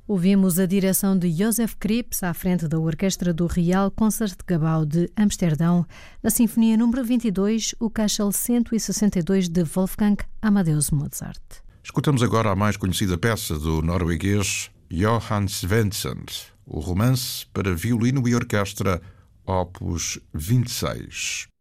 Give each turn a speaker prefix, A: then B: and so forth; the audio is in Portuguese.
A: Ouvimos a direção de Josef Krips à frente da orquestra do Real Concertgebouw de Amsterdão, na Sinfonia número 22, o Cashel 162 de Wolfgang Amadeus Mozart.
B: Escutamos agora a mais conhecida peça do norueguês Johan Svensson, o romance para violino e orquestra, opus 26.